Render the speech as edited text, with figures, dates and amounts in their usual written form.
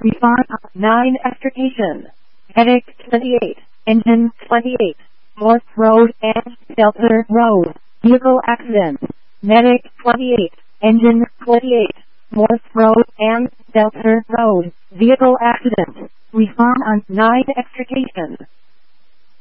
Reform 9 extrication. Medic 28, engine 28, Morse Road and Delta Road, vehicle accident. Medic 28, engine 28, Morse Road and Delta Road, vehicle accident. Reform on 9 extrication.